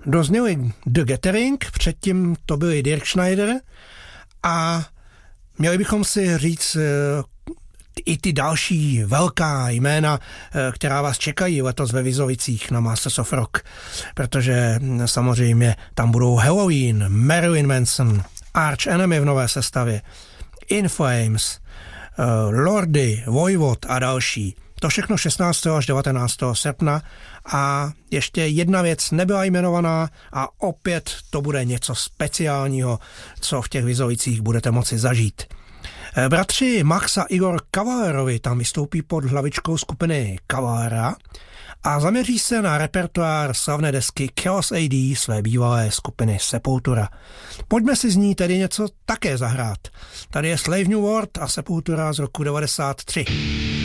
dozněli The Gathering, předtím to byli Dirk Schneider a měli bychom si říct i ty další velká jména, která vás čekají letos ve Vizovicích na Masters of Rock, protože samozřejmě tam budou Halloween, Marilyn Manson, Arch Enemy v nové sestavě, In Flames, Lordi, Voivod a další. To všechno 16. až 19. srpna a ještě jedna věc nebyla jmenovaná a opět to bude něco speciálního, co v těch Vizovicích budete moci zažít. Bratři Max a Igor Cavalerovi tam vystoupí pod hlavičkou skupiny Cavalera a zaměří se na repertoár slavné desky Chaos AD své bývalé skupiny Sepultura. Pojďme si z ní tedy něco také zahrát. Tady je Slave New World a Sepultura z roku 93.